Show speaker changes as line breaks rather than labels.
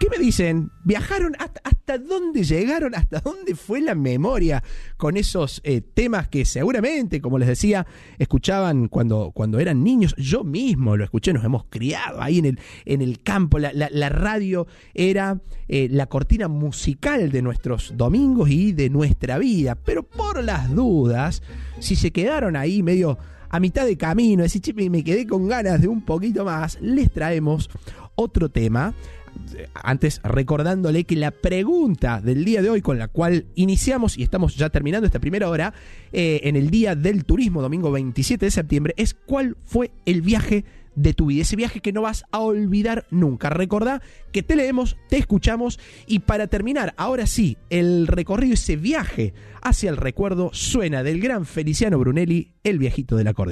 ¿Qué me dicen? ¿Viajaron? ¿Hasta dónde llegaron? ¿Hasta dónde fue la memoria con esos temas que seguramente, como les decía, escuchaban cuando eran niños? Yo mismo lo escuché, nos hemos criado ahí en el campo. La radio era la cortina musical de nuestros domingos y de nuestra vida. Pero por las dudas, si se quedaron ahí medio a mitad de camino, decir, che, me quedé con ganas de un poquito más, les traemos otro tema. Antes, recordándole que la pregunta del día de hoy, con la cual iniciamos y estamos ya terminando esta primera hora, en el Día del Turismo, domingo 27 de septiembre, es: ¿cuál fue el viaje de tu vida? Ese viaje que no vas a olvidar nunca. Recordá que te leemos, te escuchamos, y para terminar, ahora sí, el recorrido, ese viaje hacia el recuerdo, suena del gran Feliciano Brunelli, el viejito del acordeón.